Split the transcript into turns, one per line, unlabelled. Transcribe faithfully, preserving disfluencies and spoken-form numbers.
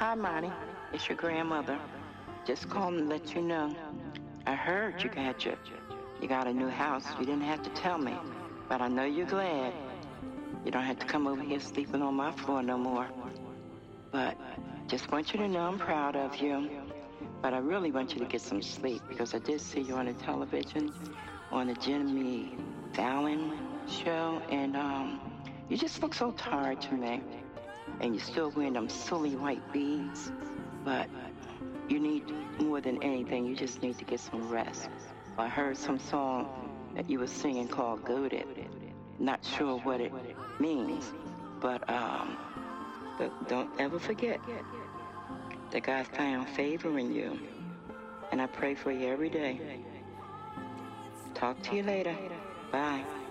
Hi, Monty. It's your grandmother. Just called to let you know. I heard you got your, you got a new house. You didn't have to tell me, but I know you're glad. You don't have to come over here sleeping on my floor no more. But just want you to know I'm proud of you. But I really want you to get some sleep because I did see you on the television on the Jimmy Fallon show, and um, you just look so tired to me. And you're still wearing them silly white beads, but you need more than anything. You just need to get some rest. I heard some song that you were singing called "Goated." Not sure what it means, but um, but don't ever forget that God found favor in you, and I pray for you every day. Talk to you later. Bye.